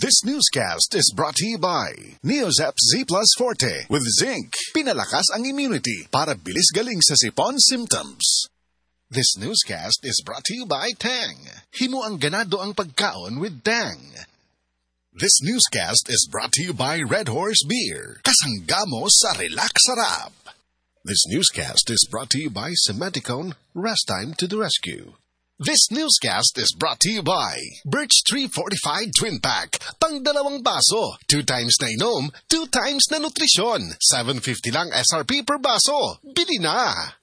This newscast is brought to you by Neozep Z Plus Forte with zinc. Pinalakas ang immunity para bilis galing sa sipon symptoms. This newscast is brought to you by Tang. Himo ang ganado ang pagkaon with Tang. This newscast is brought to you by Red Horse Beer. Kasanggamo sa relax sarap. This newscast is brought to you by Semeticone. Rest time to the rescue. This newscast is brought to you by Birch Tree Fortified Twin Pack. Pang-dalawang baso. 2 times na inom, 2 times na nutrisyon. $7.50 lang SRP per baso. Bili na!